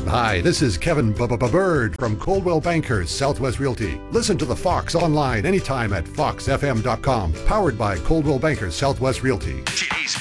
Hi, this is Kevin Bird from Coldwell Bankers Southwest Realty. Listen to the Fox online anytime at foxfm.com. Powered by Coldwell Bankers Southwest Realty. Today's